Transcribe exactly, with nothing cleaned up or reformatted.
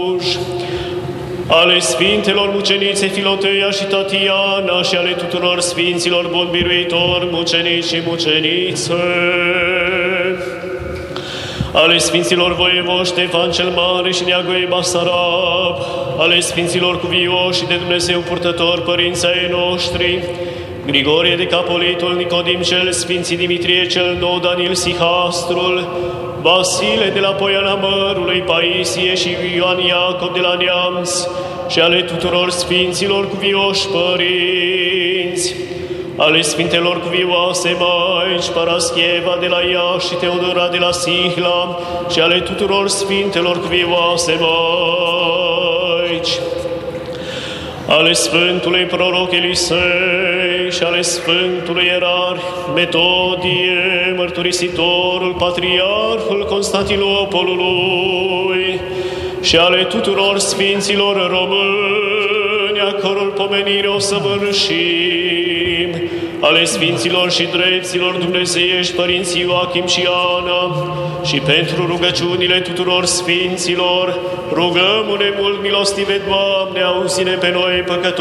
ale Sfintelor Mucenițe Filoteia și Tatiana și ale tuturor Sfinților buni biruitori, mucenici și mucenițe, ale Sfinților Voievoși Ștefan cel Mare și Neagoe Basarab, ale Sfinților Cuvioși și de Dumnezeu Purtător, părinții ai noștri, Grigorie de Capolitul, Nicodim cel, Sfinții Dimitrie cel Nou, Danil Sihastrul, Vasile de la Poiana Mărului, Paisie și Ioan Iacob de la Neamț și ale tuturor Sfinților Cuvioși părinți, ale Sfintelor Cuvioase Maici, Parascheva de la Iași și Teodora de la Sihla și ale tuturor Sfintelor Cuvioase Maici, ale Sfântului Proroc Elisei și ale Sfântului Ierarh Metodie, Mărturisitorul, Patriarhul Constantinopolului și ale tuturor Sfinților Români, a căror pomenire o săvârșim, ale Sfinților și Drepților Dumnezeiești, părinții Ioachim și Ana, și pentru rugăciunile tuturor Sfinților, rugăm-ne mult, milostive Doamne, auzi-ne pe noi păcători.